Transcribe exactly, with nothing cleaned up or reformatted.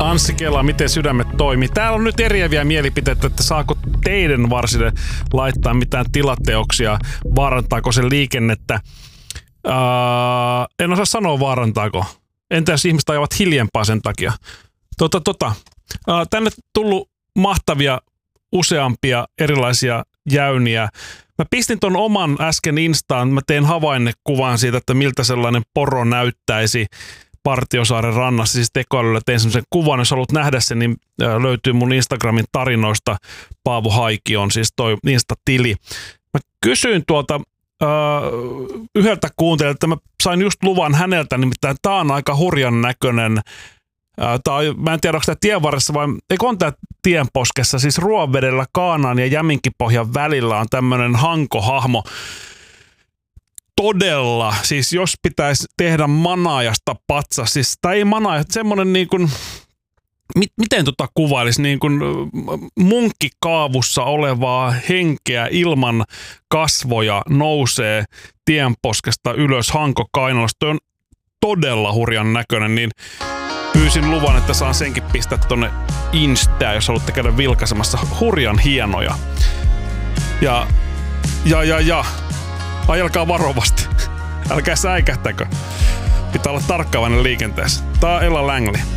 Anssi Kela, miten sydämet toimii. Täällä on nyt eriäviä mielipiteitä, että saako teidän varsille laittaa mitään tilateoksia, vaarantaako se liikennettä. Uh, en osaa sanoa vaarantaako. Entä jos ihmiset ajavat hiljempaa sen takia? Tota, tota. Uh, tänne tullut mahtavia useampia erilaisia jäyniä. Mä pistin ton oman äsken Instaan, mä tein havainnekuvan siitä, että miltä sellainen poro näyttäisi Partiosaaren rannassa, siis tekoälyllä tein semmoisen kuvan, jos haluat nähdä sen, niin löytyy mun Instagramin tarinoista, Paavo Haiki on siis toi Insta-tili. Mä kysyin tuolta äh, yhdeltä kuuntelijalta, että mä sain just luvan häneltä, nimittäin tää on aika hurjan näköinen. Äh, tää on, mä en tiedä, onko tää tienvarressa vai, eikö on tää tienposkessa, siis Ruoanvedellä Kaanaan ja Jäminkipohjan välillä on tämmönen hankohahmo. Todella, siis jos pitäisi tehdä manaajasta patsas, siis tai ei manaajasta, semmoinen niin kuin, mit, miten tota kuvailisi, niin kuin munkkikaavussa olevaa henkeä ilman kasvoja nousee tienposkesta ylös Hanko-Kainalasta. Toi on todella hurjan näköinen, niin pyysin luvan, että saan senkin pistää tonne Instaan, jos haluatte käydä vilkaisemassa. Hurjan hienoja. Ja, ja, ja, ja. Ajelkaa varovasti. Älkää säikähtäkö. Pitää olla tarkkaavainen liikenteessä. Tää on Ella Langley.